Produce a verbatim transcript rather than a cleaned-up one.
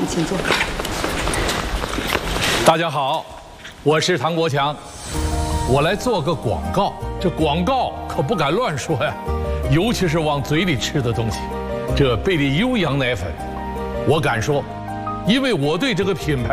请坐。 大家好，我是唐国强，我来做个广告。这广告可不敢乱说呀，尤其是往嘴里吃的东西。这贝利优羊奶粉，我敢说，因为我对这个品牌